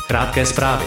Krátké zprávy.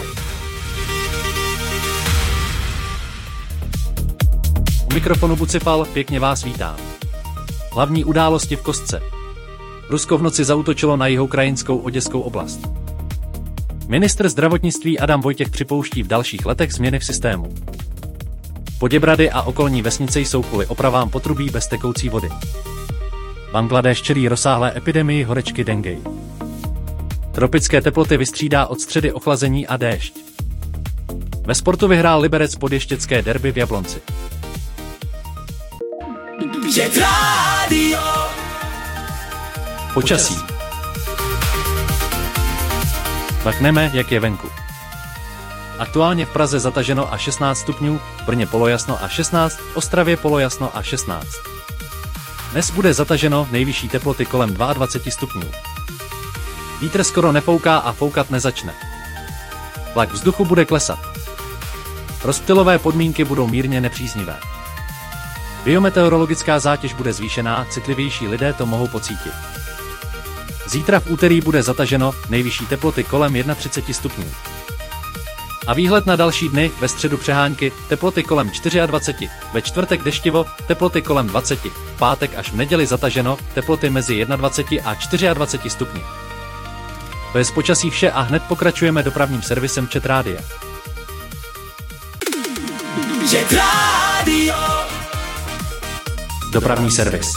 U mikrofonu Bucifal, pěkně vás vítám. Hlavní události v kostce. Rusko v noci zaútočilo na jihukrajinskou Oděskou oblast. Ministr zdravotnictví Adam Vojtěch připouští v dalších letech změny v systému. Poděbrady a okolní vesnice jsou kvůli opravám potrubí bez tekoucí vody. Bangladéš čelí rozsáhlé epidemii horečky dengue. Tropické teploty vystřídá od středy ochlazení a déšť. Ve sportu vyhrál Liberec podještěcké derby v Jablonci. Počasí. Vakneme, jak je venku. Aktuálně v Praze zataženo a 16 stupňů, v Brně polojasno a 16, v Ostravě polojasno a 16. Dnes bude zataženo, nejvyšší teploty kolem 22 stupňů. Vítr skoro nefouká a foukat nezačne. Tlak vzduchu bude klesat. Rozptylové podmínky budou mírně nepříznivé. Biometeorologická zátěž bude zvýšená, citlivější lidé to mohou pocítit. Zítra v úterý bude zataženo, nejvyšší teploty kolem 31 stupňů. A výhled na další dny, ve středu přehánky, teploty kolem 24, ve čtvrtek deštivo, teploty kolem 20, v pátek až v neděli zataženo, teploty mezi 21 a 24 stupni. To je z počasí vše a hned pokračujeme dopravním servisem Chat Rádia. Dopravní servis.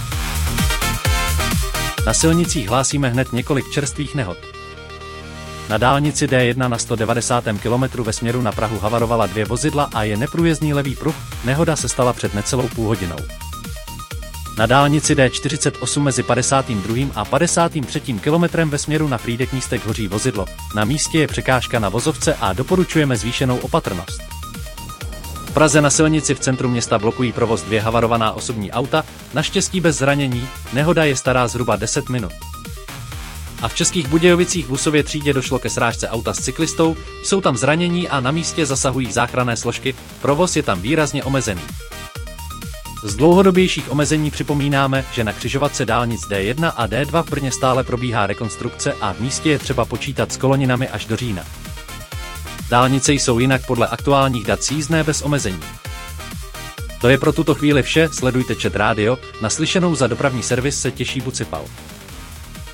Na silnicích hlásíme hned několik čerstvých nehod. Na dálnici D1 na 190. kilometru ve směru na Prahu havarovala 2 vozidla a je neprůjezdný levý pruh, nehoda se stala před necelou půl hodinou. Na dálnici D48 mezi 52. a 53. kilometrem ve směru na Frýdek-Místek hoří vozidlo. Na místě je překážka na vozovce a doporučujeme zvýšenou opatrnost. V Praze na silnici v centru města blokují provoz 2 havarovaná osobní auta, naštěstí bez zranění, nehoda je stará zhruba 10 minut. A v Českých Budějovicích v Husově třídě došlo ke srážce auta s cyklistou, jsou tam zranění a na místě zasahují záchranné složky, provoz je tam výrazně omezený. Z dlouhodobějších omezení připomínáme, že na křižovatce dálnic D1 a D2 v Brně stále probíhá rekonstrukce a v místě je třeba počítat s koloninami až do října. Dálnice jsou jinak podle aktuálních dat jízdné bez omezení. To je pro tuto chvíli vše, sledujte Chat Rádio, naslyšenou za dopravní servis se těší Bucifal.